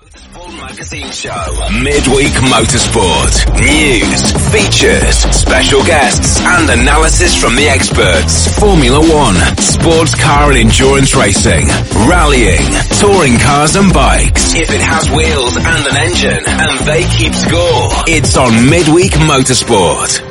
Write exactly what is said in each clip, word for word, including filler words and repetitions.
Motorsport Magazine Show. Midweek Motorsport. News, features, special guests, and analysis from the experts. Formula One, sports car and endurance racing, rallying, touring cars and bikes. If it has wheels and an engine, and they keep score, it's on Midweek Motorsport.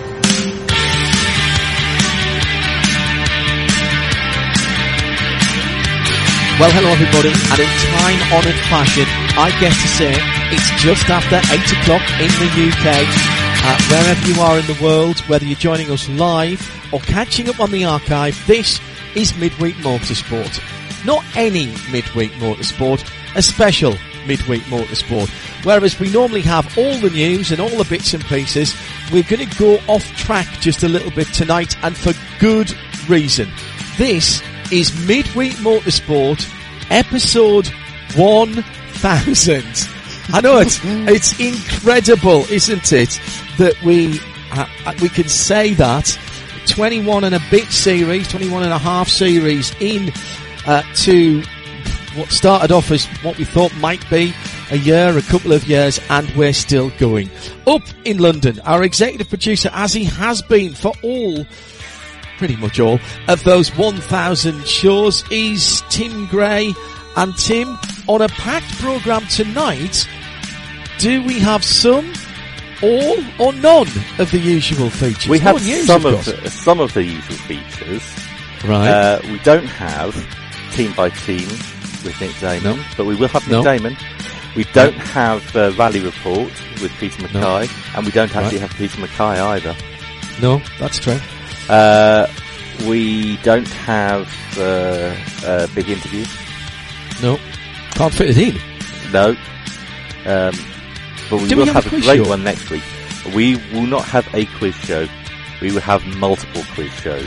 Well, hello everybody, and in time-honoured fashion, I get to say it's just after eight o'clock in the U K. Uh, wherever you are in the world, whether you're joining us live or catching up on the archive, this is Midweek Motorsport. Not any Midweek Motorsport, a special Midweek Motorsport. Whereas we normally have all the news and all the bits and pieces, we're going to go off track just a little bit tonight, and for good reason. This is Midweek Motorsport, episode one thousand. I know it's it's incredible, isn't it, that we uh, we can say that twenty-one and a bit series, twenty-one and a half series in uh, to what started off as what we thought might be a year, a couple of years, and we're still going. Up in London, our executive producer, as he has been for all pretty much all of those one thousand shows, is Tim Gray. And Tim, on a packed programme tonight, do we have some, all, or none of the usual features? We have news, some of, of the, some of the usual features. Right. Uh, we don't have team by team with Nick Damon, no. but we will have Nick no. Damon. We don't no. have uh, Rally Report with Peter Mackay, no. and we don't actually right. have Peter Mackay either. No, that's true. Uh, we don't have uh, a big interview. No, can't fit it in. No, um, but we Do will we have, have a, a great show? one next week. We will not have a quiz show. We will have multiple quiz shows.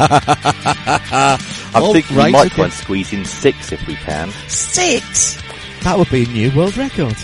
I oh, think we right, might okay. try and squeeze in six if we can. Six? That would be a new world record.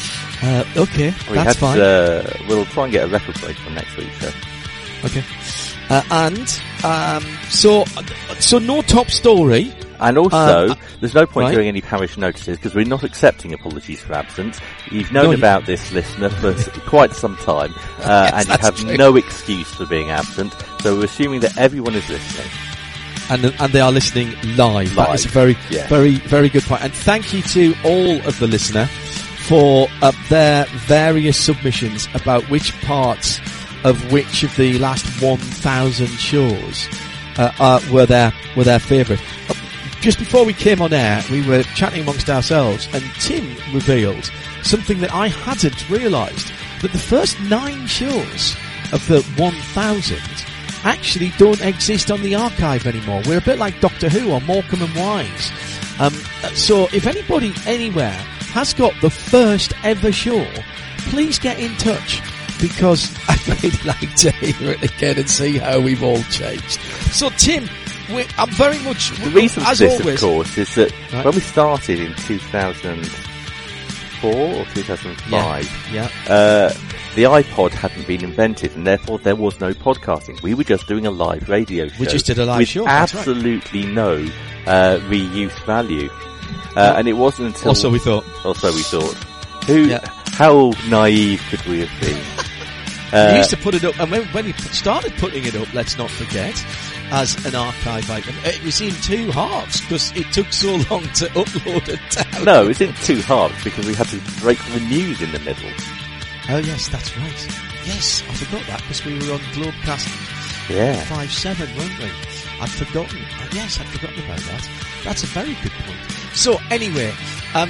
Uh, okay, we that's had, fine. Uh, we'll try and get a record break for next week's show. Okay. Uh, and, um, so, so no top story. And also, uh, there's no point right. doing any parish notices because we're not accepting apologies for absence. You've known no, about you... this, listener, for quite some time, uh, yes, and you have true. no excuse for being absent. So we're assuming that everyone is listening. And and they are listening live. live. That is a very, yeah. very, very good point. And thank you to all of the listener for uh, their various submissions about which parts of which of the last one thousand shows uh, uh, were their were their favourite. Uh, just before we came on air, we were chatting amongst ourselves, and Tim revealed something that I hadn't realised, that the first nine shows of the one thousand actually don't exist on the archive anymore. We're a bit like Doctor Who or Morecambe and Wise. Um, so if anybody anywhere has got the first ever show, please get in touch, because I'd really like to hear it again and see how we've all changed. So Tim, we're, I'm very much... The reason for this, always, of course, is that right. when we started in two thousand four or two thousand five, yeah, yeah. Uh, the iPod hadn't been invented, and therefore there was no podcasting. We were just doing a live radio show. We just did a live with show. That's absolutely right. no uh, reuse value. Uh, and it wasn't until... Also we thought. Also we thought. Who? Yeah. How naive could we have been? Uh, we used to put it up, and when, when he started putting it up, let's not forget, as an archive item, it was in two halves, because it took so long to upload it down. No, it was in two halves, because we had to break the news in the middle. Oh yes, that's right. Yes, I forgot that, because we were on Globecast yeah. five seven, weren't we? I'd forgotten. Oh, yes, I'd forgotten about that. That's a very good point. So, anyway, um,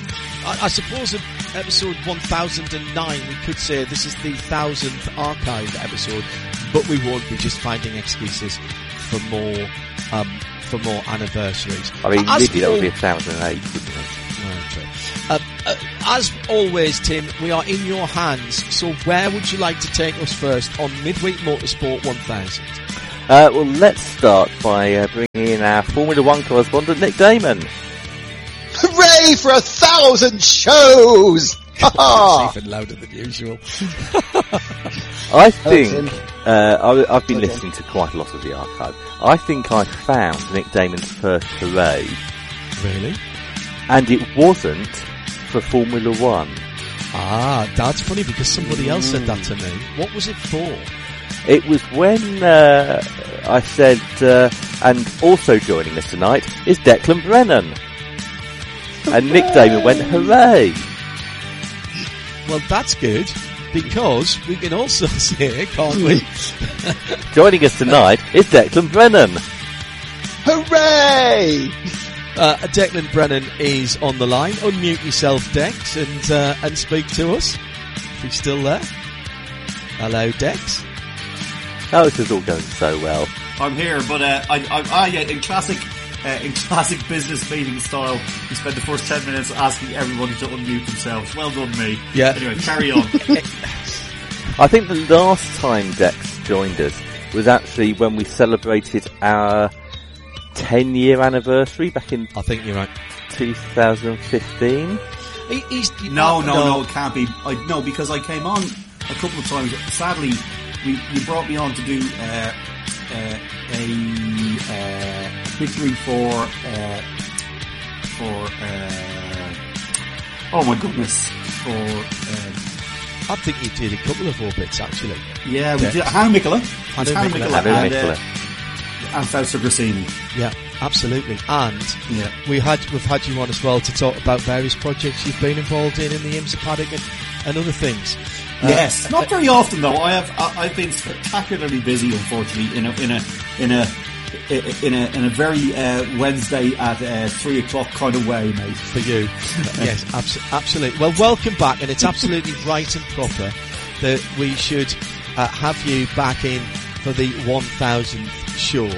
I, I suppose at episode one thousand nine we could say this is the thousandth archived episode, but we won't be just finding excuses for more, um, for more anniversaries. I mean, As maybe that would be all- one thousand eight, wouldn't it? Okay. Uh, uh, as always, Tim, we are in your hands, so where would you like to take us first on Midweek Motorsport one thousand? Uh, well, let's start by uh, bringing in our Formula One correspondent, Nick Damon. Hooray for a thousand shows! It's even louder than usual. I think, uh, I, I've been listening to quite a lot of the archive. I think I found Nick Damon's first parade. Really? And it wasn't for Formula One. Ah, that's funny because somebody else said that to me. What was it for? It was when uh, I said, uh, and also joining us tonight is Declan Brennan. And Nick Damon went, hooray! Well, that's good, because we can also say, can't we? Joining us tonight is Declan Brennan. Hooray! Uh, Declan Brennan is on the line. Unmute yourself, Dex, and uh, and speak to us. If he's still there. Hello, Dex. Oh, this is all going so well. I'm here, but uh, I, I, I, yeah, in classic, uh, in classic business meeting style, we spent the first ten minutes asking everybody to unmute themselves. Well done, me. Yeah. Anyway, carry on. I think the last time Dex joined us was actually when we celebrated our ten-year anniversary back in I think you're right. two thousand fifteen. He, he's, No, no, no, it can't be. I, no, because I came on a couple of times. Sadly, we, you brought me on to do uh, uh, a uh, victory for uh, for uh, oh my goodness for uh, I think you did a couple of orbits actually. yeah we Yeah. did Hannah Mikola, Hannah Hannah Mikola. Mikola, Hannah and, uh, Mikola. and Fausto Grassini. Yeah, absolutely. And Yeah. we had we've had you on as well to talk about various projects you've been involved in in the IMSA paddock and, and other things. Uh, Yes, not very often though. I have I, I've been spectacularly busy, unfortunately, in a in a in a in a in a very uh, Wednesday at uh, three o'clock kind of way, mate. For you. Yes, abso- absolutely. Well, welcome back, and it's absolutely right and proper that we should uh, have you back in for the one thousandth show.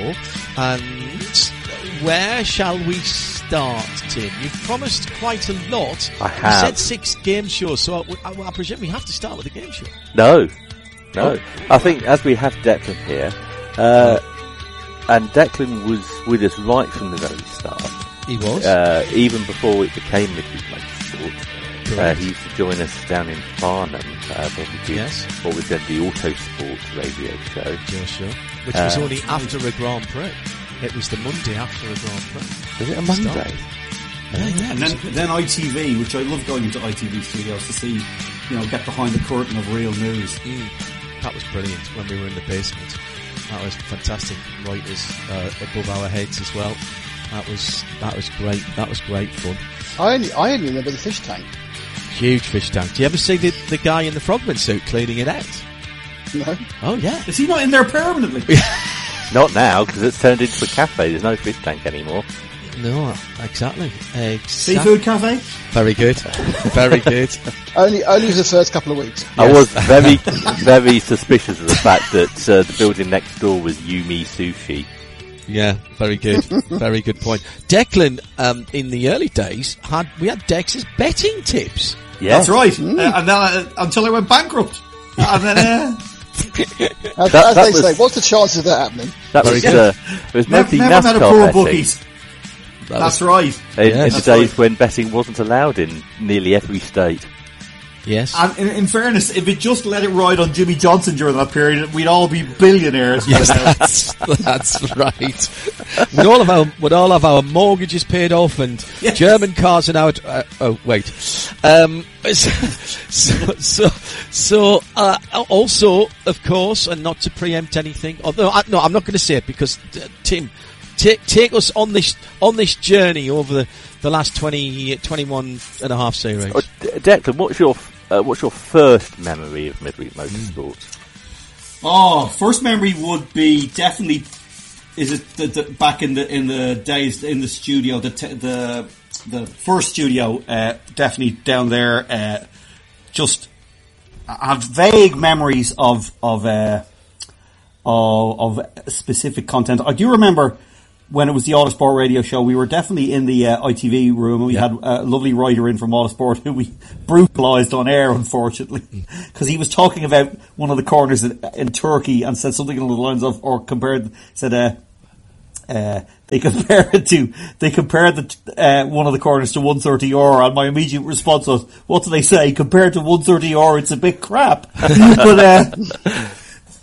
And where shall we start, Tim? You've promised quite a lot. I You have. said six game shows, so I, I, I presume we have to start with a game show. No, no. I think as we have Declan here, uh, and Declan was with us right from the very start. He was. Uh, even before it became Midweek Motorsport. Uh, Correct. he used to join us down in Farnham, uh, when we did Yes. what was then the Autosport radio show. Your show, which was Uh, only after a Grand Prix. It was the Monday after a Grand Prix. Was it a Start. Monday? Yeah, yeah. And then then I T V, which I love going into I T V studios to see, you know, get behind the curtain of real news. Mm, that was brilliant when we were in the basement. That was fantastic. Writers uh, above our heads as well. That was that was great. That was great fun. I only, I only remember the fish tank. Huge fish tank. Do you ever see the the guy in the frogman suit cleaning it out? No. Oh yeah. Is he not in there permanently? Not now, because it's turned into a cafe. There's no fish tank anymore. No, exactly. Exactly. Seafood cafe? Very good. Very good. Only, only for the first couple of weeks. I was very, very suspicious of the fact that uh, the building next door was Yumi Sushi. Yeah, very good. Very good point. Declan, um, in the early days, had we had Dex's betting tips. Yeah, That's right. Uh, and then uh, until I went bankrupt. And then, uh, As, That- as that they was- say, what's the chance of that happening? That Very was, good. uh, it was never, mostly never met a NASCAR poor betting. bookies. That That's was- right. In, Yes. in the That's days right. when betting wasn't allowed in nearly every state. Yes. And in, in fairness, if it just let it ride on Jimmy Johnson during that period, we'd all be billionaires. by Yes, now. that's, that's right. We'd all have our, we'd all have our mortgages paid off and Yes. German cars and our, uh, oh wait. Um, so, so, so, uh, also, of course, and not to preempt anything, although, I, no, I'm not going to say it because, uh, Tim, take, take us on this, on this journey over the, the last twenty, twenty-one and a half series. Oh, D- Declan, what's your uh, what's your first memory of Midweek Motorsport? Oh, first memory would be definitely. Is it the, the, back in the in the days in the studio? The te- the the first studio, uh, definitely down there. Uh, just I have vague memories of of uh, of, of specific content. I do remember when it was the Autosport radio show. We were definitely in the uh, I T V room, and we Yeah. had a lovely writer in from Autosport who we brutalised on air, unfortunately, because he was talking about one of the corners in, in Turkey and said something along the lines of, or compared, said, uh, uh, they compared it to, they compared the, uh, one of the corners to one thirty R, and my immediate response was, what do they say? Compared to one thirty R, it's a bit crap. But, uh,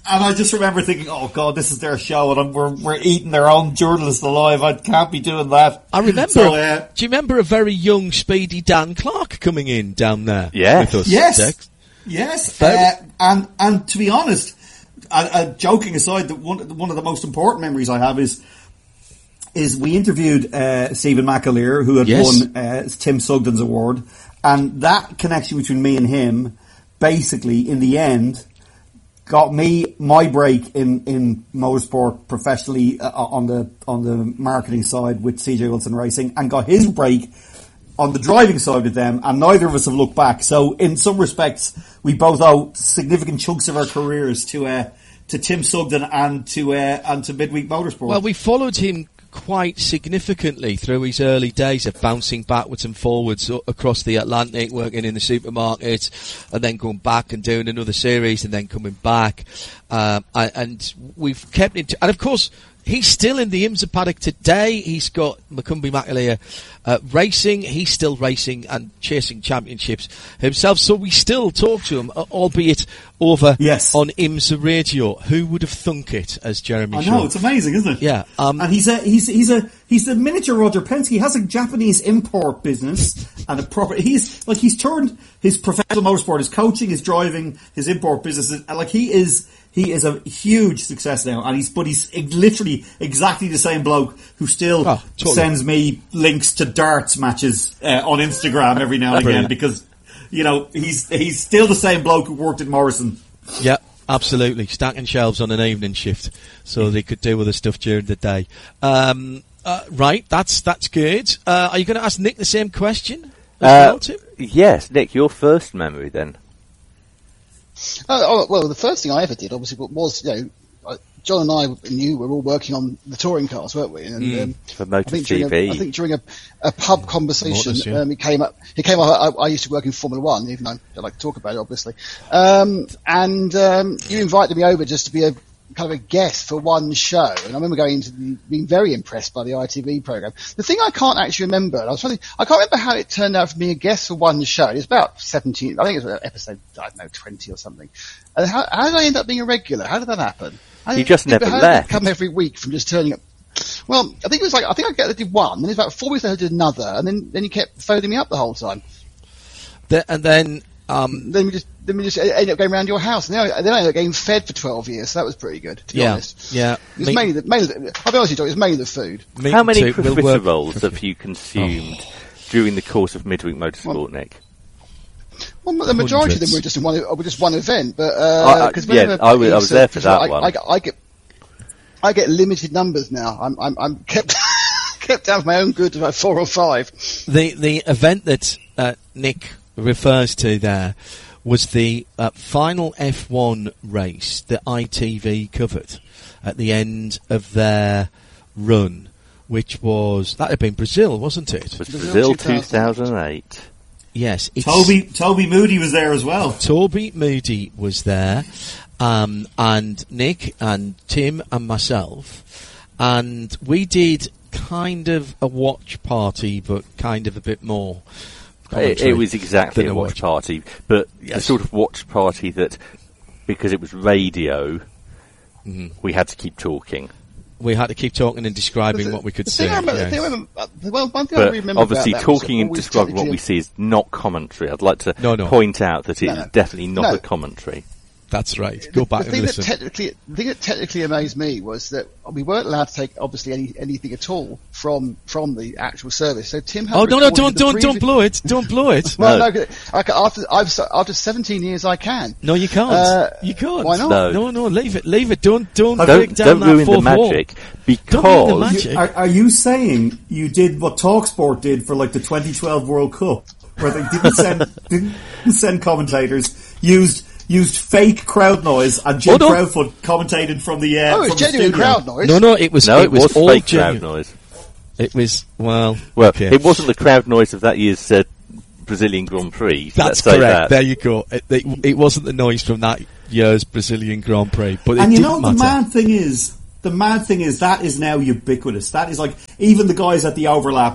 And I just remember thinking, oh God, this is their show and I'm, we're, we're eating their own journalists alive. I can't be doing that. I remember, so, uh, do you remember a very young, speedy Dan Clark coming in down there Yes. with us? Yes. Dex? Yes. Very- Uh, and, and to be honest, uh, uh, joking aside, the, one, one of the most important memories I have is is we interviewed uh, Stephen McAleer, who had Yes. won uh, Tim Sugden's award, and that connection between me and him, basically, in the end, got me my break in, in motorsport professionally uh, on the on the marketing side with C J Wilson Racing, and got his break on the driving side with them, and neither of us have looked back. So, in some respects, we both owe significant chunks of our careers to uh, to Tim Sugden and to uh, and to Midweek Motorsport. Well, we followed him quite significantly through his early days of bouncing backwards and forwards o- across the Atlantic, working in the supermarket, and then going back and doing another series, and then coming back. Um, and, and we've kept in, t- and of course, he's still in the IMSA paddock today. He's got Macumbi McAleer uh, racing. He's still racing and chasing championships himself. So we still talk to him, uh, albeit over Yes. on IMSA radio. Who would have thunk it, as Jeremy I Shaw? know, it's amazing, isn't it? Yeah, um, and he's a he's he's a he's a miniature Roger Penske. He has a Japanese import business and a proper. He's like he's turned his professional motorsport, his coaching, his driving, his import business. And like he is. He is a huge success now, and he's but he's literally exactly the same bloke who still Oh, totally. sends me links to darts matches uh, on Instagram every now and again Brilliant. because you know he's he's still the same bloke who worked at Morrison. Yeah, absolutely. Stacking shelves on an evening shift so they could do other stuff during the day. Um, uh, right, that's that's good. Uh, are you going to ask Nick the same question as Uh, well, Tim? yes, Nick, your first memory then. Uh, oh, well, the first thing I ever did, obviously, was, you know, uh, John and I and you were all working on the touring cars, weren't we? And, Mm. um, For I Motor think T during, V. a, I think during a, a pub conversation, Motors, yeah. um, it came up. It came up. I, I used to work in Formula One, even though I don't like to talk about it, obviously. Um, and um, you invited me over just to be a kind of a guest for one show, and I remember going to the, being very impressed by the I T V program. The thing I can't actually remember, and I was trying to, I can't remember how it turned out for being a guest for one show. It was about seventeen, I think it was episode, I don't know, twenty or something. And how, how did I end up being a regular? How did that happen? How You did- just did- never how left. Did it come every week from just turning up? Well, I think it was like, I think I did one, then it was about four weeks later I did another, and then, then you kept phoning me up the whole time. The, and then, um, Then we just, then we just ended up going around your house, and then I, then I ended up getting fed for twelve years, so that was pretty good, to be yeah, honest. yeah. It was me- mainly, the, mainly the, I'll be honest with you, it was mainly the food. me How many too. We'll work- profiteroles have you consumed during the course of Midweek Motorsport, Nick? Well, the majority of them Hundreds. were just in one, were just one event, but I- uh, I- because yeah, whenever I was- I was it's, there for uh, that I, one. I, I get, I get limited numbers now. I'm, I'm, I'm kept, kept down for my own good to about four or five. The the event that uh, Nick refers to there was the uh, final F one race that I T V covered at the end of their run, which was that had been Brazil, wasn't it? It was Brazil Brazil two two thousand thousand eight. Yes, it's, Toby Toby Moody was there as well. Toby Moody was there, um, and Nick and Tim and myself, and we did kind of a watch party, but kind of a bit more. It, commentary it was exactly than a watch party, but the Yes. sort of watch party that, because it was radio, Mhm. we had to keep talking. We had to keep talking and describing The- what we could the see. thing I remember, yeah. the thing I remember, uh, well, one thing I But remember obviously about that was talking and always describing what technically- we see is not commentary. I'd like to No, no. point out that it's No, no. definitely not No. a commentary. That's right. Go back the and thing listen. that technically, the thing that technically amazed me was that we weren't allowed to take obviously any, anything at all from from the actual service. So Tim had Oh no no! recorded Don't the don't previ- don't blow it! Don't blow it! Well, No. no, I ca- after I've s- after seventeen years I can. No, you can't. Uh, you can't. why not? No. No, no, leave it, leave it. Don't don't break Don't, down don't that ruin the fourth wall. magic, Don't ruin the because magic. You, are, are you saying you did what TalkSport did for like the twenty twelve World Cup, where they didn't send didn't send commentators, used used fake crowd noise, and Jim Oh, no. Proudfoot commentated from the uh, Oh, it's from the genuine studio. crowd noise. No, no, it was no, it it was, was all fake genuine. crowd noise. It was well. Well, okay. it wasn't the crowd noise of that year's uh, Brazilian Grand Prix. That's let's say correct. that. There you go. It, it, it wasn't the noise from that year's Brazilian Grand Prix, but it And you didn't know, the matter. mad thing is, the mad thing is that is now ubiquitous. That is like even the guys at the overlap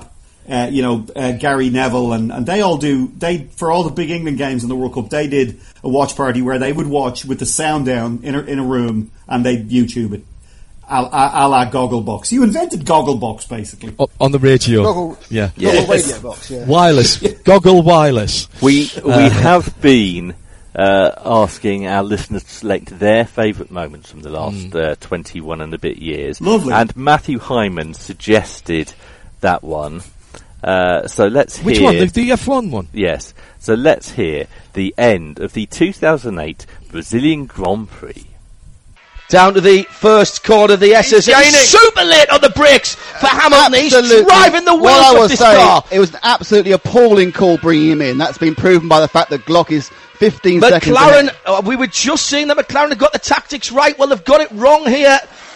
uh, you know, uh, Gary Neville, and, and they all do, they, for all the big England games in the World Cup, they did a watch party where they would watch with the sound down in a, in a room, and they'd YouTube it. A, a, a la Gogglebox. You invented Gogglebox, basically. O- on the radio. Goggle, yeah. Goggle Yes. radio box, yeah. Wireless. Goggle wireless. We we Uh, have been uh, asking our listeners to select their favourite moments from the last uh, twenty-one and a bit years. Lovely. And Matthew Hyman suggested that one. Uh, so let's hear... Which one? The, the F one one? Yes. So let's hear the end of the two thousand eight Brazilian Grand Prix. Down to the first corner of the S's. He's He's super late on the brakes for Hamilton. He's Absolutely. driving the What wheels I of was this saying, car. it was an absolutely appalling call bringing him in. That's been proven by the fact that Glock is fifteen seconds McLaren, ahead. uh, we were just seeing that McLaren had got the tactics right. Well, they've got it wrong here.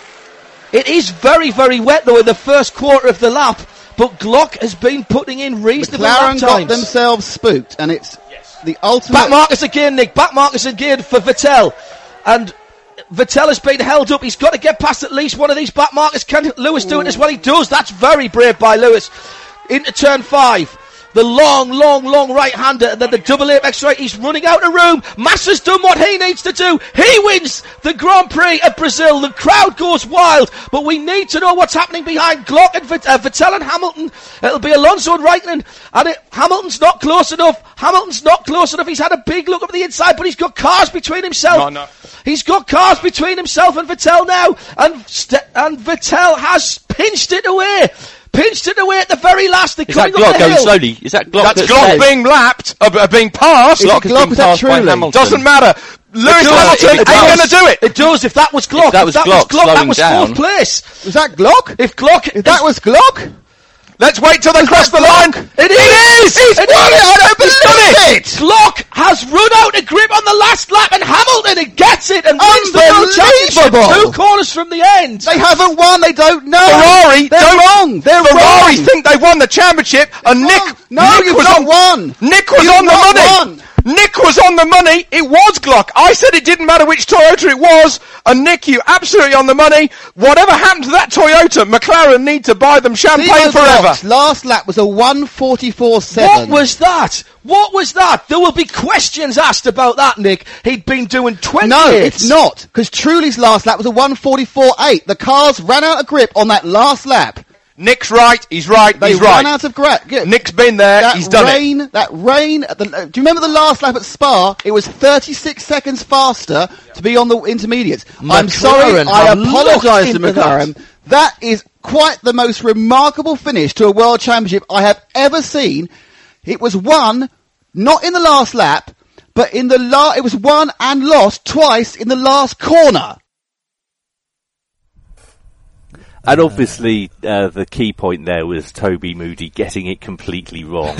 It is very, very wet, though, in the first quarter of the lap. But Glock has been putting in reasonable lap McLaren got times. themselves spooked, and it's the ultimate... Back Marcus again, Nick. Back Marcus again for Vettel. And Vettel has been held up. He's got to get past at least one of these back markers. Can Lewis do it as well? He does. That's very brave by Lewis. Into turn five. The long, long, long right-hander, and then the double apex right. He's running out of room. Massa's done what he needs to do. He wins the Grand Prix of Brazil. The crowd goes wild, but we need to know what's happening behind Glock and Vett- uh, Vettel and Hamilton. It'll be Alonso and Raikkonen, and it, Hamilton's not close enough. Hamilton's not close enough. He's had a big look up the inside, but he's got cars between himself. Not enough. He's got cars between himself and Vettel now, and st- and Vettel has pinched it away. Pinched it away at the very last. They're Is that coming up Glock the going hill. slowly? Is that Glock That's that Glock says- being lapped, uh, uh, being passed. Is it Glock has Glock, been is that passed by truly? Hamilton. Doesn't matter. Lewis does, Hamilton it ain't does. going to do it. It does. If that was Glock, If that was if that Glock was Glock, that slowing was down. fourth place. Was that Glock? If Glock, If that was Glock? Let's wait till they cross the line. it is. He's It won is. it. I don't He's done believe it. Glock has run out of grip on the last lap, and Hamilton it gets it and wins the world championship Unbelievable. two corners from the end. They haven't won. They don't know. Ferrari They're don't- wrong. They're Ferrari wrong. think they've won the championship, and Nick, No, Nick you've was not on won. Nick was You've on the not money. won. Nick was on the money. It was Glock. I said it didn't matter which Toyota it was, and Nick, you absolutely on the money. Whatever happened to that Toyota, McLaren need to buy them champagne Theo forever. Glock's last lap was a one forty-four What seven. was that? What was that? There will be questions asked about that, Nick. He'd been doing twenty. No, it's not, because Truly's last lap was a one forty-four eight. The cars ran out of grip on that last lap. Nick's right. He's right. They he's ran right. out of grip. Nick's been there. That He's done it. rain, that rain. At the, uh, do you remember the last lap at Spa? It was thirty-six seconds faster to be on the intermediates. I'm McLaren sorry, I have apologise looked to into McLaren. that. That is quite the most remarkable finish to a World Championship I have ever seen. It was won, not in the last lap, but in the la- it was won and lost twice in the last corner. And obviously, uh, the key point there was Toby Moody getting it completely wrong.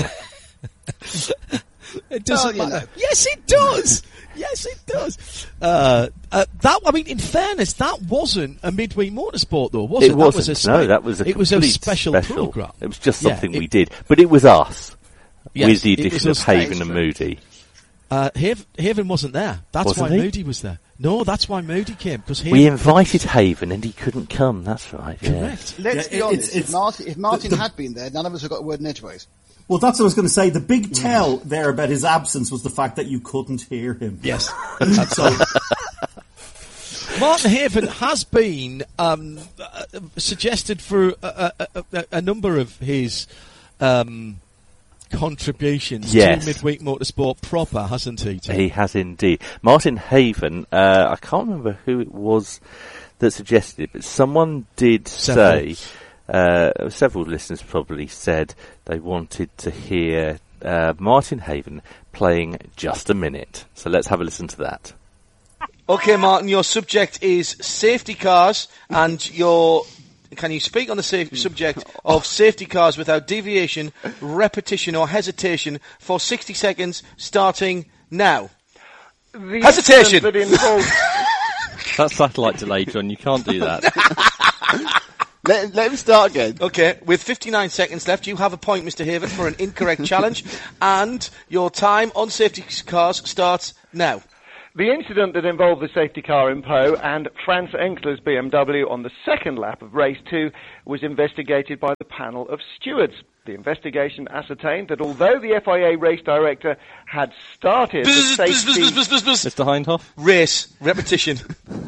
It doesn't Oh, you matter. know. Yes, it does. Yes, it does. Uh, uh, that I mean, in fairness, that wasn't a midweek motorsport, though, was it? It wasn't. That was a no, spe- that was a it was a complete special, program. It was just Yeah, something it- we did, but it was us Yes, with the it was addition of us. Haven and Moody. Uh, Haven, Haven wasn't there. That's Wasn't why he? Moody was there. No, that's why Moody came because We invited Haven and he couldn't come. That's right. Yeah. Correct. Let's Yeah, be it- honest. it's- if it's- Martin, if Martin the- the- had been there, none of us would have got a word in edgeways. Well, that's what I was going to say. The big tell there about his absence was the fact that you couldn't hear him. Yes. So, Martin Haven has been um, uh, suggested for a, a, a, a number of his um, contributions Yes. to Midweek Motorsport proper, hasn't he? Tim? He has indeed. Martin Haven, uh, I can't remember who it was that suggested it, but someone did Several. say, uh, several listeners probably said they wanted to hear uh, Martin Haven playing Just a Minute. So let's have a listen to that. Okay, Martin, your subject is safety cars, and your can you speak on the safe subject of safety cars without deviation, repetition, or hesitation for sixty seconds, starting now? The Hesitation. incident that involved That's satellite delay, John. You can't do that. Let, let him start again. Okay, with fifty-nine seconds left, you have a point, Mister Haven, for an incorrect challenge, and your time on safety cars starts now. The incident that involved the safety car in Poe and Franz Enkler's B M W on the second lap of race two was investigated by the panel of stewards. The investigation ascertained that although the F I A race director had started the safety... Mister Hindhoff? Race. Repetition.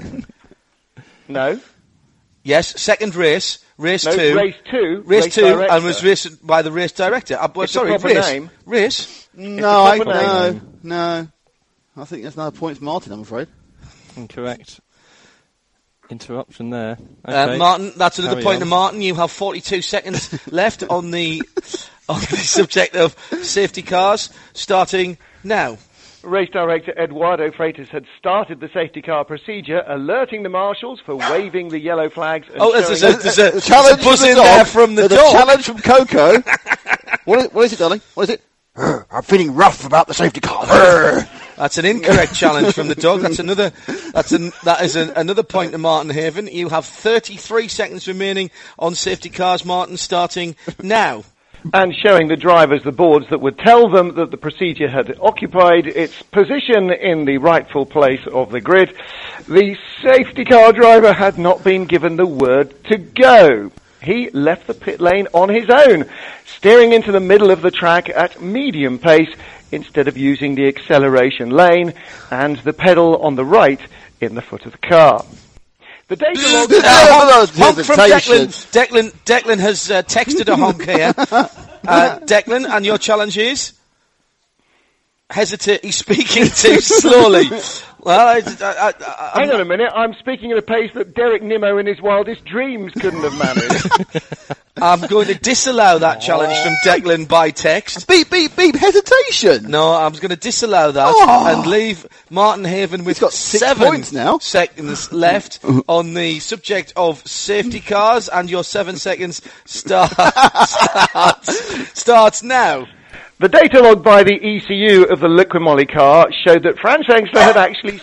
No. Yes, second race. Race No, two. race two. Race, race two, director. and was raced by the race director. Uh, well, It's the sorry, proper race. name. Race. No, I, proper no, name. no. I think that's another point for Martin, I'm afraid. Incorrect. Interruption there. Uh, Okay. Martin, that's another Carry point on. to Martin. You have forty-two seconds left on the on the subject of safety cars, starting now. Race director Eduardo Freitas had started the safety car procedure, alerting the marshals for waving the yellow flags and Oh, there's, showing... there's, a, there's a, Challenge there's a buzz from in the there dog. from the There's a dog. challenge from Coco. what, is, what is it, darling? What is it? I'm feeling rough about the safety car. That's an incorrect challenge from the dog. That's another. That's an, that is an, another point to Martin Haven. You have thirty-three seconds remaining on safety cars, Martin, starting now. and showing the drivers the boards that would tell them that the procedure had occupied its position in the rightful place of the grid. The safety car driver had not been given the word to go. He left the pit lane on his own, steering into the middle of the track at medium pace instead of using the acceleration lane and the pedal on the right in the foot of the car. The data log... Uh, honk, honk from Declan. Declan, Declan has uh, texted a honk here. Uh, Declan, and your challenge is? Hesitate, he's speaking too slowly. Well, I, I, I, Hang on a minute, I'm speaking at a pace that Derek Nimmo in his wildest dreams couldn't have managed. I'm going to disallow that challenge from Declan by text. Beep, beep, beep, hesitation. No, I'm going to disallow that Oh. and leave Martin Haven with He's got six seven points now. seconds left on the subject of safety cars, and your seven seconds start, starts, starts now. The data log by the E C U of the Liquimolly car showed that Franz Engstler had actually...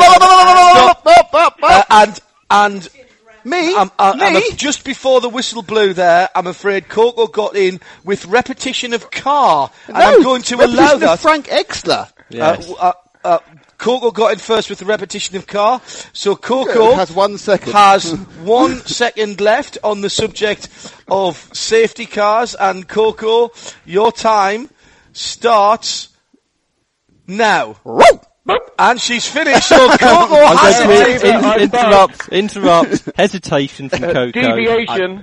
Uh, and and Me? I'm, uh, I'm Me? a- just before the whistle blew there, I'm afraid Coco got in with repetition of car, and no, I'm going to repetition allow of that. Frank Exler. Yes. Uh, uh, uh, Coco got in first with the repetition of car, so Coco Has one second. has one second left on the subject of safety cars, and Coco, your time starts now. And she's finished, so Coco I'm has going it. to in- I'm interrupt, interrupt, hesitation from Coco. Deviation.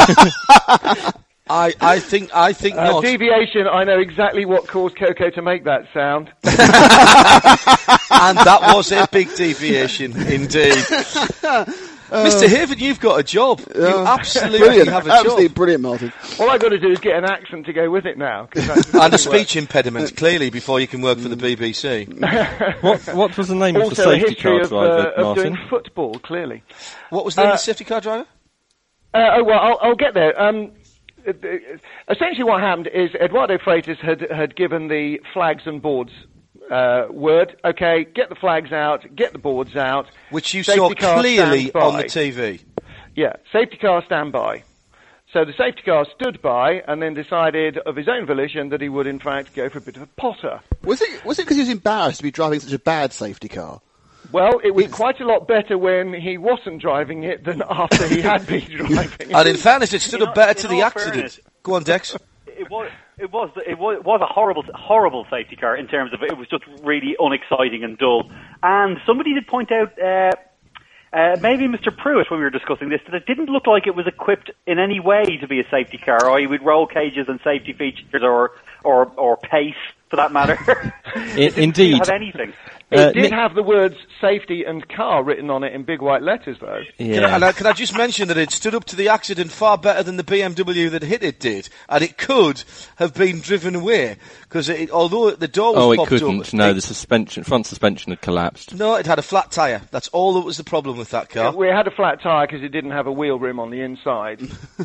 I, I think, I think Uh, not. deviation, I know exactly what caused Coco to make that sound. And that was a big deviation, indeed. Mister Haven, you've got a job. you absolutely Brilliant. have a Absolutely job. brilliant, Martin. All I've got to do is get an accent to go with it now. 'cause that's And a really speech impediment, clearly, before you can work for the B B C. What, what was the name works. of the Also a safety history car of, driver, uh, of doing Martin? football, clearly. What was the name Uh, of the safety car driver? Uh, oh, well, I'll, I'll get there. Um, uh, uh, essentially what happened is Eduardo Freitas had, had given the flags and boards uh, word. Okay, get the flags out, get the boards out. Which you safety saw car clearly stands on by. the T V. Yeah, safety car stand by. So the safety car stood by and then decided of his own volition that he would in fact go for a bit of a potter. Was it was it because he was embarrassed to be driving such a bad safety car? Well, it was quite a lot better when he wasn't driving it than after he had been driving it. And in fairness, it stood In up better all- to in the all accident. fairness- Go on, Dex. It was, it was, it was, it was a horrible, horrible safety car in terms of it was just really unexciting and dull. And somebody did point out, uh, uh, maybe Mister Pruitt, when we were discussing this, that it didn't look like it was equipped in any way to be a safety car, or with roll cages and safety features, or or or pace for that matter. I- It didn't indeed. have anything. It Uh, did Nick- have the words safety and car written on it in big white letters, though. Can, I, Yeah. and I, can I just mention that it stood up to the accident far better than the B M W that hit it did, and it could have been driven away because it, although the door was Oh, it popped couldn't. up, No, it- the suspension, front suspension had collapsed. no, it had a flat tyre. That's all that was the problem with that car. We had a flat tyre because it didn't have a wheel rim on the inside.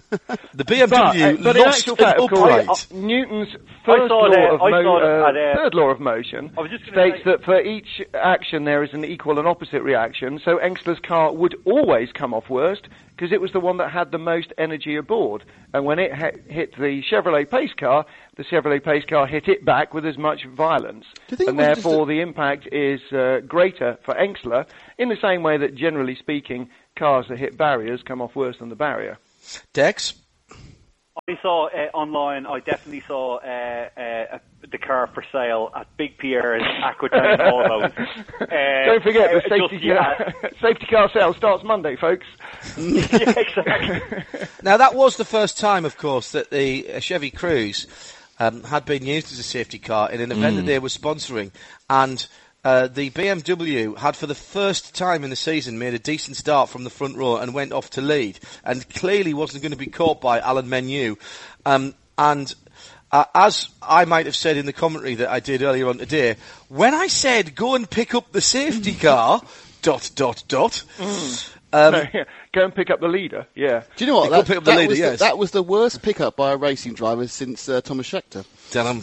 The B M But, W uh, but in lost actual an fact, of course, upright. uh, Newton's first saw law it, of I mo- saw it uh, at, uh, third law of motion I was just gonna states say- that for each action there is an equal and opposite reaction. So Engstler's car would always come off worst because it was the one that had the most energy aboard. And when it ha- hit the Chevrolet pace car, the Chevrolet pace car hit it back with as much violence. you think And it was just therefore a- the impact is uh, greater for Engstler in the same way that generally speaking cars that hit barriers come off worse than the barrier. Dex? I saw uh, online. I definitely saw uh, uh, the car for sale at Big Pierre's Aquitaine Autos. Uh, Don't forget, the uh, safety, just, yeah. car, safety car sale starts Monday, folks. Yeah, exactly. Now, that was the first time, of course, that the uh, Chevy Cruze um, had been used as a safety car in an event Mm. that they were sponsoring, and uh, the B M W had, for the first time in the season, made a decent start from the front row and went off to lead, and clearly wasn't going to be caught by Alan Menu. Um, and uh, as I might have said in the commentary that I did earlier on today, when I said go and pick up the safety car, dot, dot, dot, Mm. um, No, yeah. Go and pick up the leader, yeah. Do you know what? You could pick up the that leader, was yes. the, that was the worst pickup by a racing driver since uh, Thomas Scheckter. Dunham.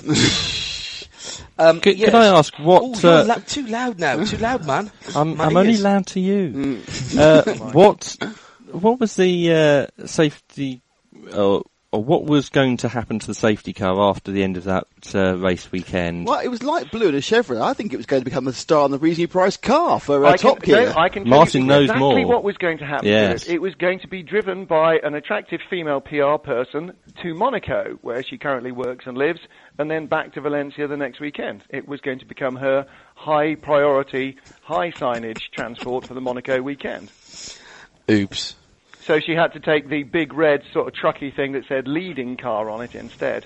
um, Could, yes. could I ask what? Oh, you're uh, la- too loud now. Too loud, man. I'm, My I'm only ears. loud to you. Uh, what? What was the uh, safety? Or, or what was going to happen to the safety car after the end of that uh, race weekend? Well, it was light blue and a Chevrolet. I think it was going to become the star on the reasonably priced car for uh, I can, Top Gear. no, I can tell Martin you knows exactly more. what was going to happen Yes. with it. It was going to be driven by an attractive female P R person to Monaco, where she currently works and lives, and then back to Valencia the next weekend. It was going to become her high priority, high signage transport for the Monaco weekend. Oops. So she had to take the big red sort of trucky thing that said leading car on it instead.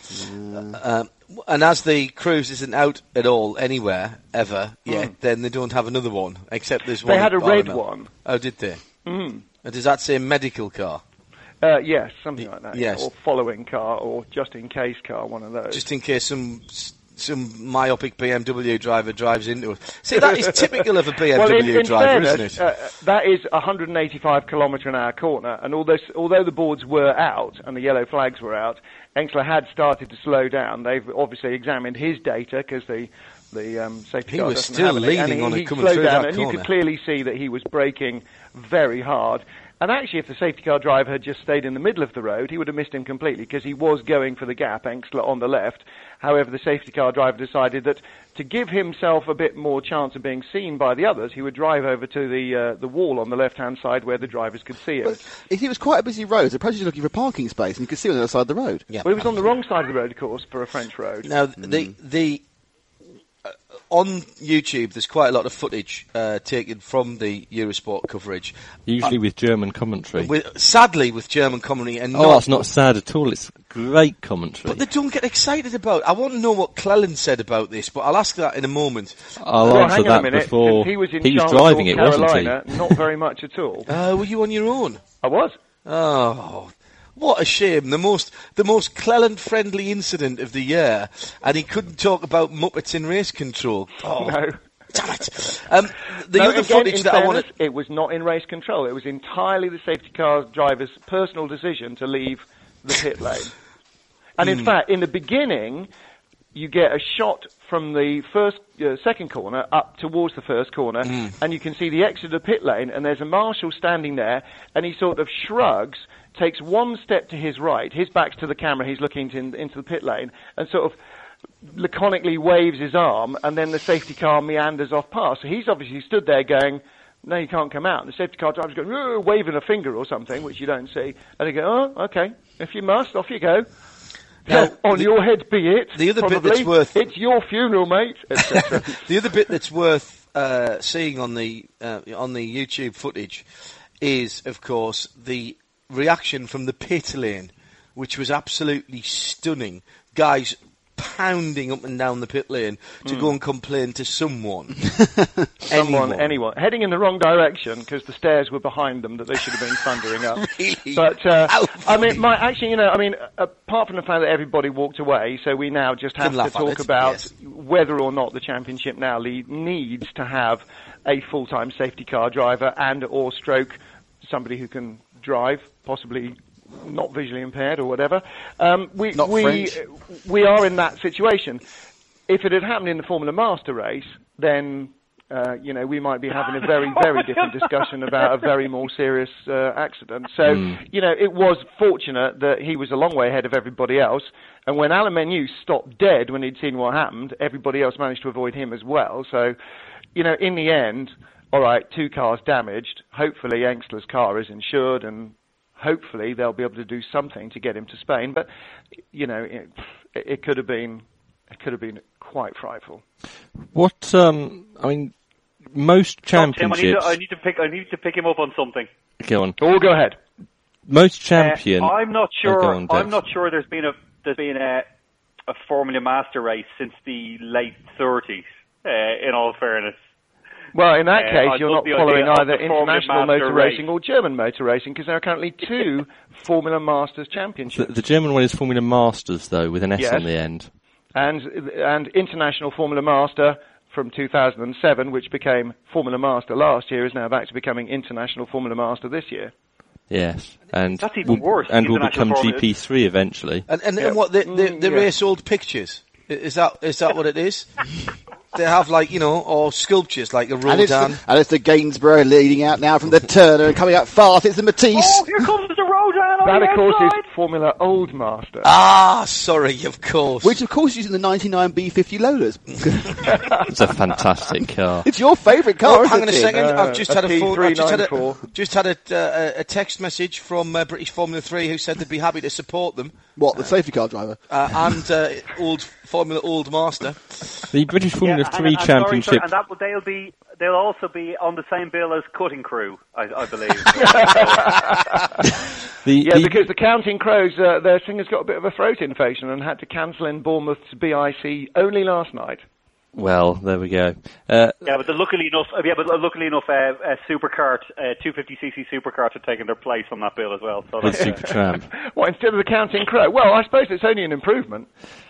Um, and as the Cruze isn't out at all anywhere ever yet, Mm. then they don't have another one except there's They one. had a at red Barnwell. one. Oh, did they? Mm. And does that say medical car? Uh, yes, something like that. yes. Or following car, or just in case car, one of those. Just in case some some myopic B M W driver drives into it. See, that is typical of a B M W well, in, in driver, fairness, isn't it? Uh, that is a one hundred eighty-five kilometre an hour corner, and although although the boards were out and the yellow flags were out, Engstler had started to slow down. They've obviously examined his data because the the um, safety He car was doesn't still have any, and leaning he, on it he coming slowed through down, that and you corner. could clearly see that he was braking very hard. And actually, if the safety car driver had just stayed in the middle of the road, he would have missed him completely because he was going for the gap, Engstler on the left. However, the safety car driver decided that to give himself a bit more chance of being seen by the others, he would drive over to the uh, the wall on the left-hand side where the drivers could see him. It, it was quite a busy road, so perhaps he was looking for a parking space, and you could see on the other side of the road. Yeah. Well, he was on the wrong side of the road, of course, for a French road. Now, the the uh, on YouTube, there's quite a lot of footage uh, taken from the Eurosport coverage. Usually with German commentary. With, sadly, with German commentary, and oh, not, it's not sad at all. It's great commentary. but they don't get excited about. I want to know what Cleland said about this, but I'll ask that in a moment. I'll well, answer hang on that a minute, before since he was in he was Charlotte, driving North it, wasn't he? Carolina, not very much at all. Uh, were you on your own? I was. Oh, what a shame! The most the most Cleland-friendly incident of the year, and he couldn't talk about Muppets in race control. Oh, No. damn it! Um, the No, other again, footage in that I fairness, wanted. it was not in race control. It was entirely the safety car driver's personal decision to leave the pit lane. And in Hmm. fact, in the beginning, you get a shot from the first, uh, second corner up towards the first corner, Hmm. and you can see the exit of the pit lane, and there's a marshal standing there, and he sort of shrugs, takes one step to his right, his back's to the camera, he's looking into, into the pit lane, and sort of laconically waves his arm, and then the safety car meanders off past. So he's obviously stood there going, no, you can't come out. And the safety car driver's going, "Ooh," waving a finger or something, which you don't see. And they go, oh, okay, if you must, off you go. Now, Now, on the- your head be it. the other bit probably. that's worth- It's your funeral, mate, et cetera. The other bit that's worth uh, seeing on the uh, on the YouTube footage is, of course, the reaction from the pit lane, which was absolutely stunning. Guys pounding up and down the pit lane to Mm. go and complain to someone. Someone, Anyone. anyone, heading in the wrong direction because the stairs were behind them that they should have been thundering up. Really? But uh, How I funny. mean, my actually, you know, I mean, apart from the fact that everybody walked away, so we now just have Can to laugh at talk it, about yes. whether or not the championship now lead, needs to have a full-time safety car driver and or stroke somebody who can drive, possibly not visually impaired or whatever. Um, we Not we French. we are in that situation. If it had happened in the Formula Master race, then uh, you know we might be having a very very different discussion about a very more serious uh, accident. So you know it was fortunate that he was a long way ahead of everybody else. And when Alan Menu stopped dead when he'd seen what happened, everybody else managed to avoid him as well. So you know in the end, all right, two cars damaged. Hopefully Engstler's car is insured and hopefully they'll be able to do something to get him to Spain. But you know, it, it could have been it could have been quite frightful. What um, I mean, most championships. Tim, I, need to, I need to pick. I need to pick him up on something. Go on. Oh, go ahead. Most champion. Uh, I'm not sure. Oh, on, I'm not sure. There's been a there's been a, a Formula Master race since the late thirties. Uh, in all fairness. Well, in that Uh, case, I you're love not the following idea of either the Formula international Master motor race. racing or German motor racing, because there are currently two Formula Masters The, championships. the German one is Formula Masters, though, with an S Yes. on the end. and and International Formula Master from two thousand seven, which became Formula Master last year, is now back to becoming International Formula Master this year. Yes, and That's even will, worse, and will international become Formula- G P three eventually. And, and, Yeah. and what, the, the, Mm, the yeah. race old pictures? I- Is that, is that what it is? They have like, you know, or sculptures like a And it's, Rodin. the, and it's the Gainsborough leading out now from the Turner and coming out fast. It's the Matisse. Oh, here comes the Rodin on That, the of course, outside. is Formula Old Master. Ah, sorry, of course. Which, of course, is using the ninety-nine B fifty Lolas. It's a fantastic car. It's your favourite car, Oh, isn't hang on a it? second. Uh, I've just a had a phone. I've just had a, P three ninety-four. just had a, uh, a text message from uh, British Formula Three who said they'd be happy to support them What, the safety car driver? uh, and uh, old Formula Old Master. The British Formula Yeah, and- three and sorry, Championship. sir, and that will- they'll be they'll also be on the same bill as Cutting Crew, I, I believe. the, Yeah, the- because the Counting Crows, uh, their singer's got a bit of a throat infection and had to cancel in Bournemouth's B I C only last night. well, there we go. Uh, yeah, but the, luckily enough, uh, yeah, but luckily enough, uh, uh, Supercart, uh, two fifty c c Supercarts have taken their place on that bill as well. So with that's, Super Tramp. What, instead of the Counting Crow? Well, I suppose it's only an improvement.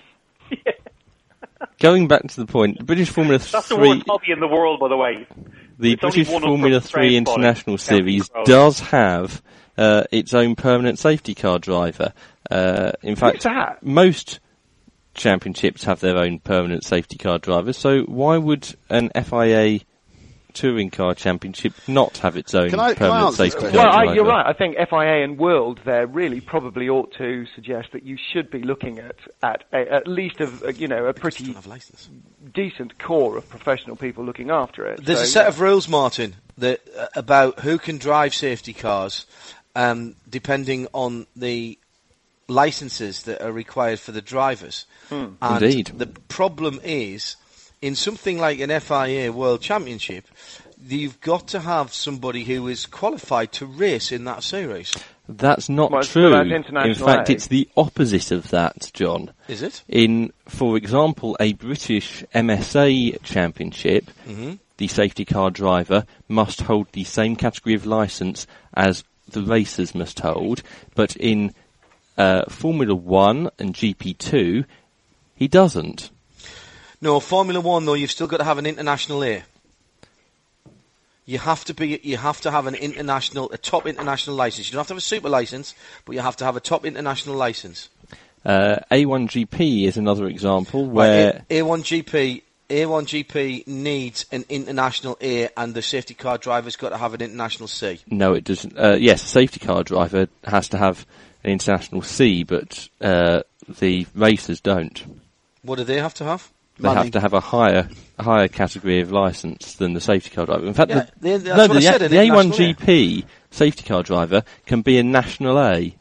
Going back to the point, the British Formula that's the three. worst hobby in the world, by the way. The It's only British one up Formula from three Trainspotting, International Counting Series Crows. does have uh, its own permanent safety car driver. Uh, in fact, that? most championships have their own permanent safety car driver, so why would an F I A touring car championship not have its own Can I- can I permanent answer this safety question? car Well, I, driver? you're right. I think F I A and World there really probably ought to suggest that you should be looking at at a, at least a, a you know a pretty Have license. decent core of professional people looking after it. There's So, a set yeah. of rules, Martin, that uh, about who can drive safety cars, um, depending on the licenses that are required for the drivers. Hmm. And Indeed. the problem is, in something like an F I A World Championship, you've got to have somebody who is qualified to race in that series. That's not Well, so true. that's In international fact, A. it's the opposite of that, John. Is it? In, for example, a British M S A championship, Mm-hmm. the safety car driver must hold the same category of license as the racers must hold, but in uh, Formula One and G P two, he doesn't. No, Formula One though, you've still got to have an international A. You have to be. You have to have an international, a top international license. You don't have to have a super license, but you have to have a top international license. Uh, A one G P is another example where Right, A one G P, A one G P needs an international A, and the safety car driver's got to have an international C. no, it doesn't. Uh, yes, a safety car driver has to have an international C, but uh, the racers don't. What do they have to have? They Money. have to have a higher a higher category of license than the safety car driver. In fact, Yeah, the, they- that's no, what the, I said, an the A one international G P safety car driver can be a national A.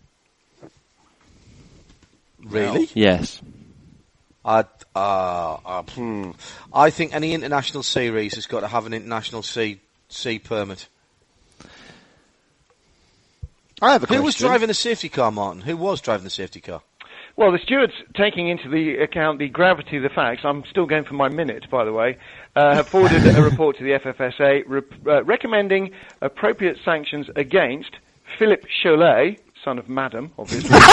Really? Yes. I, uh, uh, hmm. I think any international series has got to have an international C C permit. I have a Who question. was driving the safety car, Martin? Who was driving the safety car? Well, the stewards, taking into the account the gravity of the facts, I'm still going for my minute, by the way, uh, have forwarded a report to the F F S A rep- uh, recommending appropriate sanctions against Philippe Cholet, son of Madam, obviously. Well,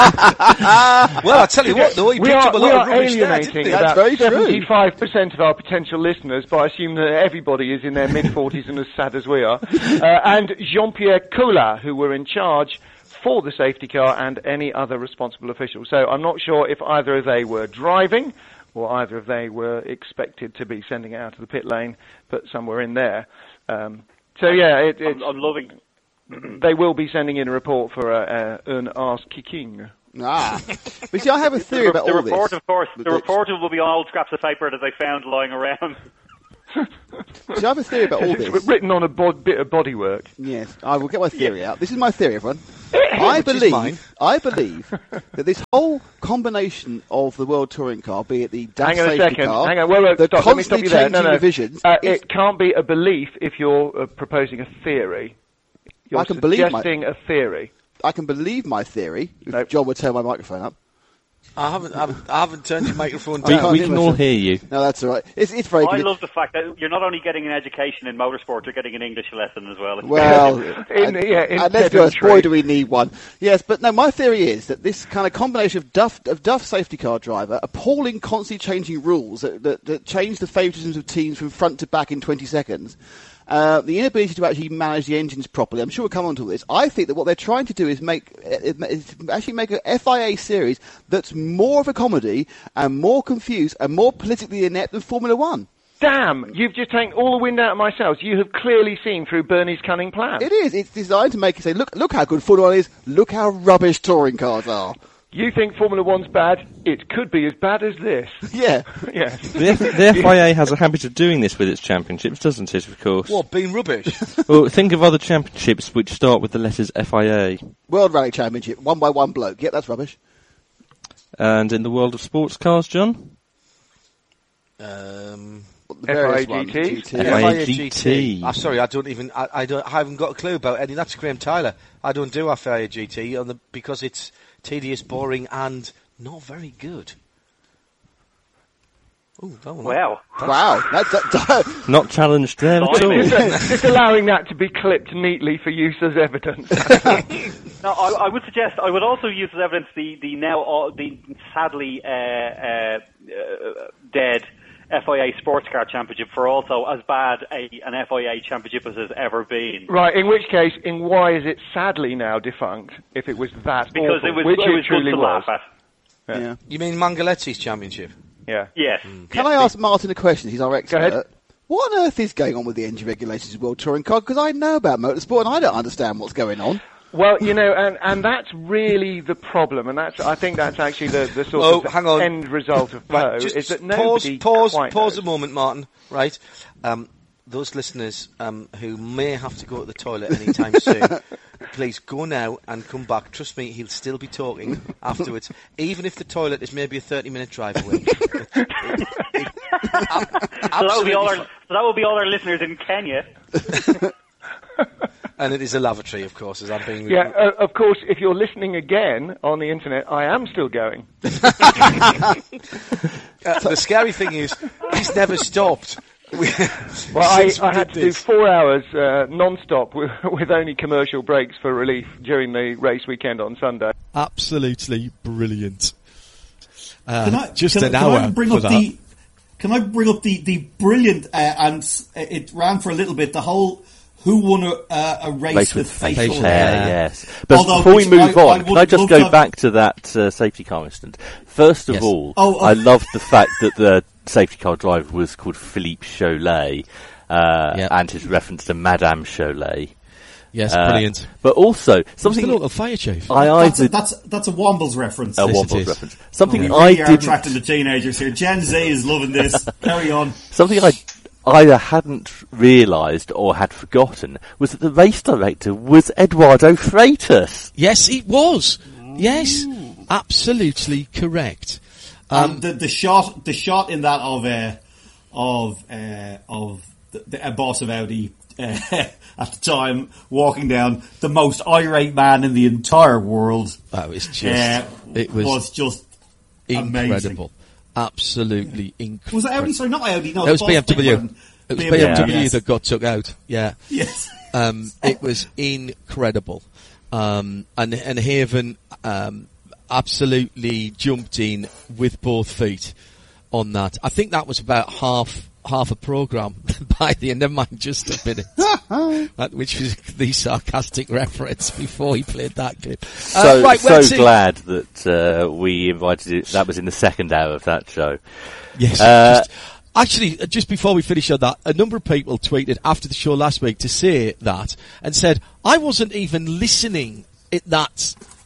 I tell you what, though, he we picked are, up a we lot are of rubbish there, didn't alienating he? That's about very true. seventy-five percent of our potential listeners, but I assume that everybody is in their mid-forties and as sad as we are. Uh, and Jean-Pierre Collat, who were in charge for the safety car and any other responsible official. So I'm not sure if either of they were driving or either of they were expected to be sending it out of the pit lane, but somewhere in there. Um, so yeah, it, I'm, it's, I'm loving. they will be sending in a report for uh, uh, an arse kicking. Ah. But see, I have a theory the, about the all report, this. of course, the That- report will be on old scraps of paper that they found lying around. See, I have a theory about all It's this. written on a bod- bit of bodywork. Yes, I will get my theory out. This is my theory, everyone. I Which is mine. believe, I believe that this whole combination of the World Touring Car, be it the D A F Hang on a safety second. car, Hang on. Wait, wait, the stop. Let me stop constantly you there. No, changing no. revisions, Uh, it's- it can't be a belief if you're uh, proposing a theory. You're I can believe my- suggesting a theory. I can believe my theory. If Nope. John would turn my microphone up. I haven't, I haven't, I haven't turned your microphone I We, down. can't we hear can all myself. hear you. No, that's all right. It's, it's very I good. love the fact that you're not only getting an education in motorsport, you're getting an English lesson as well. It's Well, In- and, yeah, in and let's be honest, pedantry. boy, do we need one. Yes, but no, my theory is that this kind of combination of Duff, of Duff safety car driver, appalling, constantly changing rules that, that, that change the favouritisms of teams from front to back in twenty seconds, uh, the inability to actually manage the engines properly. I'm sure we'll come on to this. I think that what they're trying to do is make is actually make an F I A series that's more of a comedy and more confused and more politically inept than Formula One. Damn, you've just taken all the wind out of my sails. You have clearly seen through Bernie's cunning plan. It is. It's designed to make you say, look, look how good Formula One is. Look how rubbish touring cars are. You think Formula One's bad? It could be as bad as this. Yeah. Yes. The, F- the F I A has a habit of doing this with its championships, doesn't it, of course? What, being rubbish? Well, think of other championships which start with the letters F I A. World Rally Championship, one by one bloke. Yep, that's rubbish. And in the world of sports cars, John? Um, The various F I A G T? ones, G T. F I A G T. I'm sorry, I don't even. I, I don't. I haven't got a clue about any. That's Graham Tyler. I don't do F I A G T on the because it's tedious, boring, and not very good. Ooh, that one. Wow. Wow, that's that, Not challenged there at all. just, just allowing that to be clipped neatly for use as evidence. No, I, I would suggest I would also use as evidence the the now uh, the sadly uh, uh, uh, dead F I A Sports Car Championship for also as bad a, an F I A championship as has ever been. Right, in which case, in why is it sadly now defunct, if it was that Because awful, it was, which it was good truly to was. laugh at. Yeah. yeah. You mean Mangaletti's championship? Yeah. Yes. Can I ask Martin a question? He's our expert. ahead. What on earth is going on with the engine regulations of World Touring Car? Because I know about motorsport and I don't understand what's going on. Well, you know, and, and that's really the problem, and that's I think that's actually the, the sort Oh, of hang on. end result of Poe, Right, just is that pause, nobody pause, quite pause knows. a moment, Martin. Right, um, those listeners um, who may have to go to the toilet anytime soon, please go now and come back. Trust me, he'll still be talking afterwards, even if the toilet is maybe a thirty-minute drive away. It- it- it- a- So that will be all our absolutely so that will be all our listeners in Kenya. fine. And it is a lavatory, of course, as I'm being. Yeah, uh, of course, if you're listening again on the internet, I am still going. Uh, the scary thing is, he's never stopped. We- Well, I, since we I had did to do this. four hours uh, non-stop with, with only commercial breaks for relief during the race weekend on Sunday. Absolutely brilliant. Uh, Can I, just can, an can hour I bring for up that. the? Can I bring up the the brilliant uh, and s- it ran for a little bit the whole who won a, uh, a race, Race with, with facial, facial hair. hair, yes. But Although, before we which move I- on, I can would I just love go to have- back to that uh, safety car incident? First of Yes. all, Oh, oh. I loved the fact that the safety car driver was called Philippe Cholet, uh, Yeah. and his reference to Madame Cholet. Yes, Uh, brilliant. But also, Something something the local fire chief. I That's a, either... that's that's a Wombles reference. A Yes, it Wombles is. reference. Something We I really are didn't... attracting the teenagers here. Gen Z is loving this. Carry on. Something I either hadn't realised or had forgotten was that the race director was Eduardo Freitas. Yes, it was. Yes, absolutely correct. Um, Um, the the shot the shot in that of uh, of uh, of the, the uh, boss of Audi uh, at the time walking down, the most irate man in the entire world. oh, it's just, uh, it was, was just incredible. Absolutely incredible. was it Audi? Sorry, not Audi. No, It was Boss B M W. Big Man. It was B M B W, M W yes. that got took out. Yeah. Yes. Um, it was incredible. Um, and, and Haven, um, absolutely jumped in with both feet on that. I think that was about half, half a programme by the end, never mind just a minute. That, which was the sarcastic reference before he played that clip. So, Uh, right, so we're to- glad that uh, we invited it. That was in the second hour of that show. Yes. Uh, just, actually, uh, just before we finish on that, a number of people tweeted after the show last week to say that and said, I wasn't even listening at that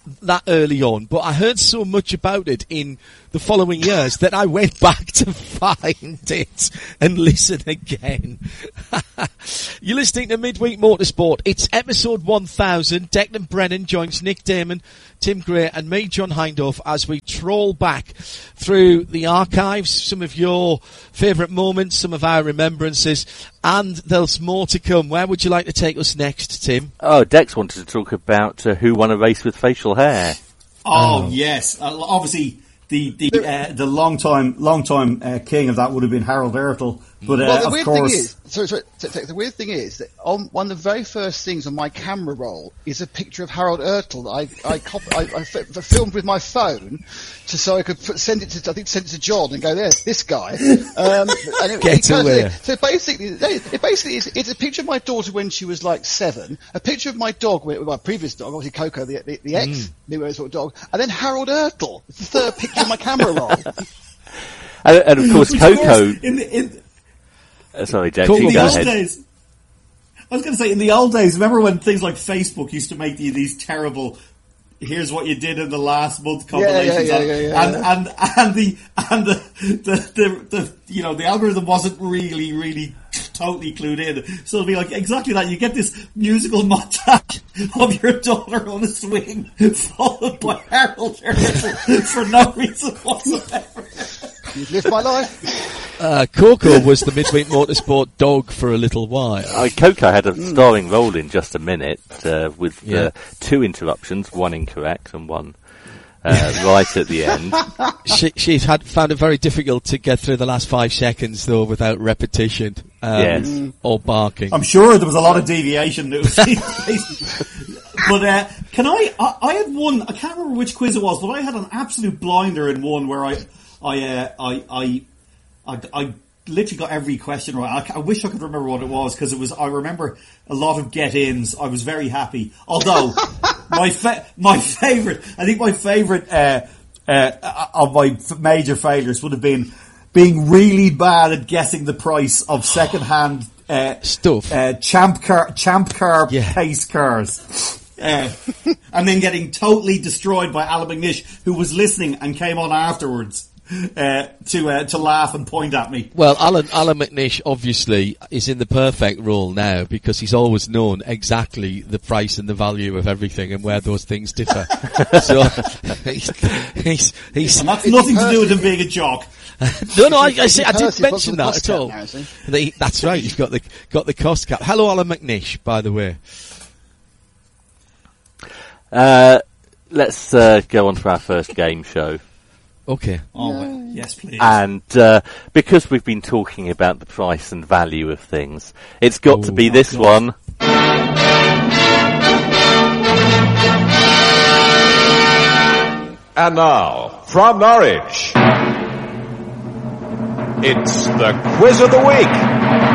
that early on, but I heard so much about it in the following years that I went back to find it and listen again. You're listening to Midweek Motorsport. It's episode one thousand. Declan Brennan joins Nick Damon, Tim Gray and me, John Hindhaugh, as we troll back through the archives, some of your favourite moments, some of our remembrances, and there's more to come. Where would you like to take us next, Tim? Oh, Dex wanted to talk about uh, who won a race with facial hair. Oh, oh. yes. Uh, obviously, the the uh, the long time long time uh, king of that would have been Harold Ertl. But uh, well, the of weird course, thing is, sorry, sorry, t- t- the weird thing is that on one of the very first things on my camera roll is a picture of Harold Ertl that I I, cop- I, I f- filmed with my phone, to so I could put, send it to I think send it to John and go, there's this guy. Um, and it, Get it away. So basically, it basically is, it's a picture of my daughter when she was like seven, a picture of my dog, with my previous dog, obviously Coco, the the, the ex, Mm. new sort of dog, and then Harold Ertl. It's the third picture of my camera roll. And, and of course, which, Coco. Of course, in the, in, uh, sorry, Jack. Cool. You in the go old ahead. days, I was going to say, in the old days, remember when things like Facebook used to make you these terrible, here's what you did in the last month compilations, yeah, yeah, yeah, yeah, and, yeah. and, and, and the, and the, the, the, the, you know, the algorithm wasn't really, really totally clued in. So it'll be like exactly that. You get this musical montage of your daughter on a swing, followed by Harold Ertl for no reason whatsoever. You've lived my life. Uh, Coco was the Midweek Motorsport dog for a little while. Uh, Coco had a starring role in Just a Minute, uh, with Yeah. uh, two interruptions, one incorrect and one uh, right at the end. She, she's had found it very difficult to get through the last five seconds, though, without repetition um, Yes. or barking. I'm sure there was a lot of deviation. That was but uh, can I, I? I had one. I can't remember which quiz it was, but I had an absolute blinder in one where I, I, uh, I, I, I, I literally got every question right. I, I wish I could remember what it was because it was. I remember a lot of get-ins. I was very happy. Although my fa- my favorite, I think my favorite uh, uh, of my f- major failures would have been being really bad at guessing the price of second-hand uh, stuff, uh, champ car, champ car Yeah. pace cars. Uh, and then getting totally destroyed by Alan McNish, who was listening and came on afterwards uh, to uh, to laugh and point at me. Well, Alan Alan McNish obviously is in the perfect role now because he's always known exactly the price and the value of everything and where those things differ. So he's he's, he's And that's nothing to do with him being a jock. no, no, I, I, see, I Percy didn't puts mention the that cost at cap all. now, see? They, that's right. You've got the got the cost cap. Hello, Alan McNish, by the way. Uh, let's uh, go on to our first game show. Okay. Oh, well, yes, please. And uh, because we've been talking about the price and value of things, it's got Oh, to be oh, this God. one. And now, from Norwich, it's the Quiz of the Week.